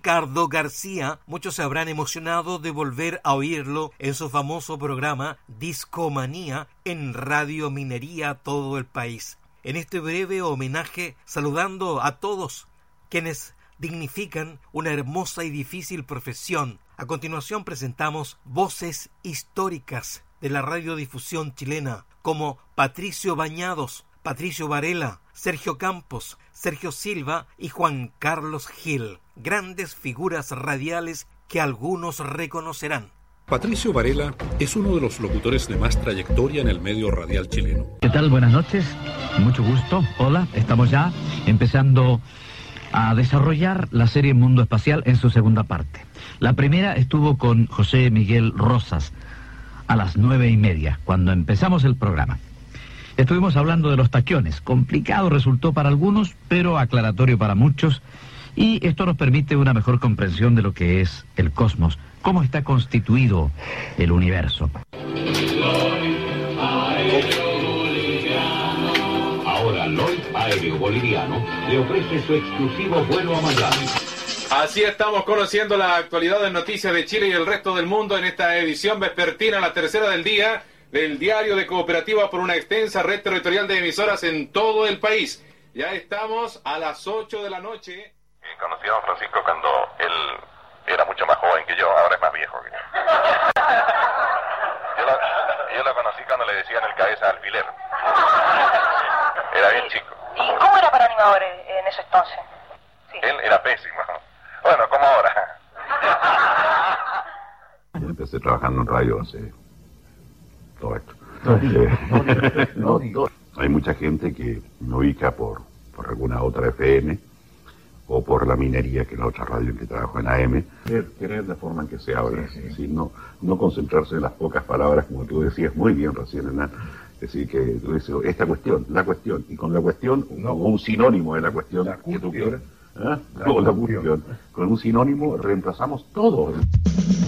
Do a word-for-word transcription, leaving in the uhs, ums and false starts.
Ricardo García, muchos se habrán emocionado de volver a oírlo en su famoso programa Discomanía en Radio Minería Todo el País. En este breve homenaje, saludando a todos quienes dignifican una hermosa y difícil profesión. A continuación presentamos voces históricas de la radiodifusión chilena, como Patricio Bañados, Patricio Varela, Sergio Campos, Sergio Silva y Juan Carlos Gil, grandes figuras radiales que algunos reconocerán. Patricio Varela es uno de los locutores de más trayectoria en el medio radial chileno. ¿Qué tal? Buenas noches, mucho gusto. Hola, estamos ya empezando a desarrollar la serie Mundo Espacial en su segunda parte. La primera estuvo con José Miguel Rosas a las nueve y media, cuando empezamos el programa. Estuvimos hablando de los taquiones. Complicado resultó para algunos, pero aclaratorio para muchos, y esto nos permite una mejor comprensión de lo que es el cosmos, cómo está constituido el universo. Ahora Lloyd Aéreo Boliviano le ofrece su exclusivo vuelo a Miami. Así estamos conociendo la actualidad de noticias de Chile y el resto del mundo en esta edición vespertina, la tercera del día, del Diario de Cooperativa por una extensa red territorial de emisoras en todo el país. Ya estamos a las ocho de la noche. Conocí a don Francisco cuando él era mucho más joven que yo, ahora es más viejo que yo. Yo lo, yo lo conocí cuando le decían el cabeza de alfiler. Era bien chico. ¿Y cómo era para animadores en ese entonces? Sí. Él era pésimo. Bueno, como ahora. Yo empecé trabajando en radio hace todo esto. No, digo. Hay mucha gente que me ubica por, por alguna otra F M o por la minería, que es la otra radio en que trabajo en A M. Querer la forma en que se habla, sí, sí. Es decir, no, no concentrarse en las pocas palabras, como tú decías muy bien recién, Hernán. Es decir, que tú dices, esta cuestión, la cuestión, y con la cuestión, no, un sinónimo de la cuestión la que tú quieras. ¿Eh? La No, la cuestión. cuestión. Con un sinónimo reemplazamos todo.